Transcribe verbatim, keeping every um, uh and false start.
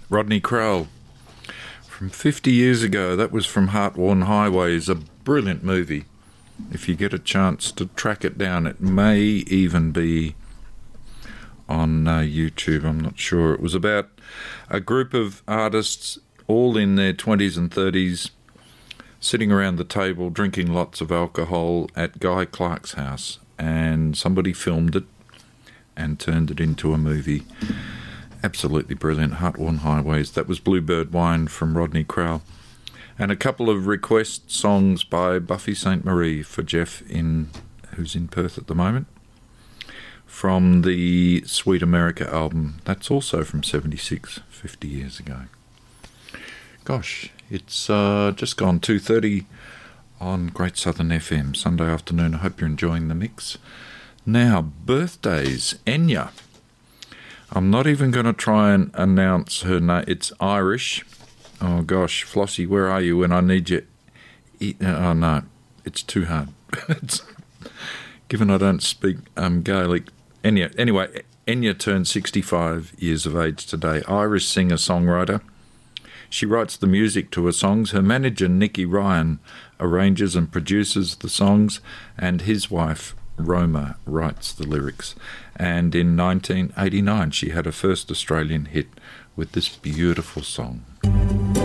Rodney Crowell. From fifty years ago, that was from Heart-Worn Highways, a brilliant movie. If you get a chance to track it down, it may even be on uh, YouTube, I'm not sure. It was about a group of artists, all in their twenties and thirties, sitting around the table drinking lots of alcohol at Guy Clark's house, and somebody filmed it and turned it into a movie. Absolutely brilliant. Heart-Worn Highways. That was Bluebird Wine from Rodney Crowell. And a couple of request songs by Buffy Sainte Marie for Jeff, in who's in Perth at the moment, from the Sweet America album. That's also from seventy-six, fifty years ago. Gosh, it's uh, just gone two thirty on Great Southern F M, Sunday afternoon. I hope you're enjoying the mix. Now, birthdays. Enya. I'm not even going to try and announce her name. It's Irish. Oh, gosh, Flossie, where are you when I need you? Oh, no, it's too hard. It's, given I don't speak um, Gaelic. Enya, anyway, Enya turned sixty-five years of age today. Irish singer-songwriter. She writes the music to her songs. Her manager, Nicky Ryan, arranges and produces the songs, and his wife, Roma, writes the lyrics. And in nineteen eighty-nine, she had her first Australian hit with this beautiful song.